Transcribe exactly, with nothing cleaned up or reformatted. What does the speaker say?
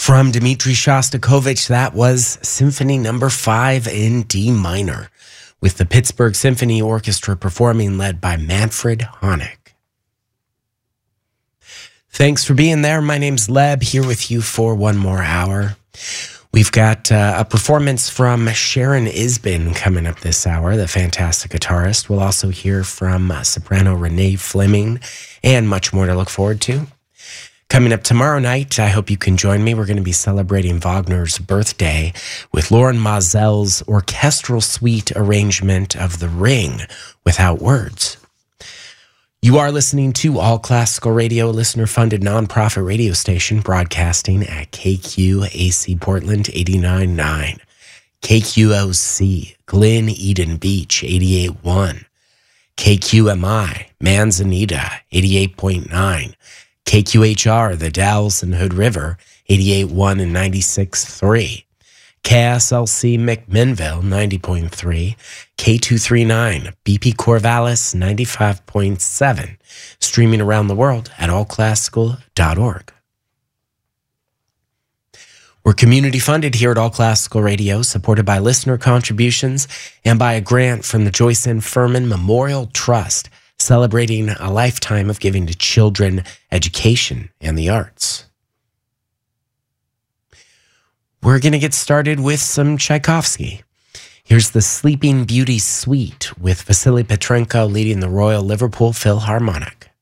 From Dmitri Shostakovich, that was Symphony Number Five in D minor, with the Pittsburgh Symphony Orchestra performing, led by Manfred Honeck. Thanks for being there. My name's Leb, here with you for one more hour. We've got uh, a performance from Sharon Isbin coming up this hour, the fantastic guitarist. We'll also hear from uh, soprano Renee Fleming, and much more to look forward to. Coming up tomorrow night, I hope you can join me. We're going to be celebrating Wagner's birthday with Lauren Mazel's orchestral suite arrangement of The Ring Without Words. You are listening to All Classical Radio, a listener-funded nonprofit radio station broadcasting at K Q A C Portland eighty-nine point nine, K Q O C Glen Eden Beach eighty-eight point one, K Q M I Manzanita eighty-eight point nine, K Q H R, the Dalles and Hood River, eighty-eight point one and ninety-six point three. K S L C McMinnville, ninety point three. K two thirty-nine, B P Corvallis, ninety-five point seven. Streaming around the world at all classical dot org. We're community funded here at All Classical Radio, supported by listener contributions and by a grant from the Joyce N. Furman Memorial Trust, celebrating a lifetime of giving to children, education, and the arts. We're going to get started with some Tchaikovsky. Here's the Sleeping Beauty Suite with Vasily Petrenko leading the Royal Liverpool Philharmonic.